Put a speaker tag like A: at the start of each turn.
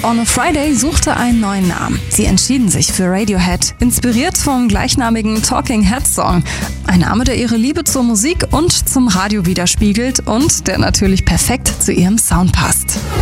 A: on a Friday suchte einen neuen Namen. Sie entschieden sich für Radiohead, inspiriert vom gleichnamigen Talking Heads Song. Ein Name, der ihre Liebe zur Musik und zum Radio widerspiegelt und der natürlich perfekt zu ihrem Sound passt.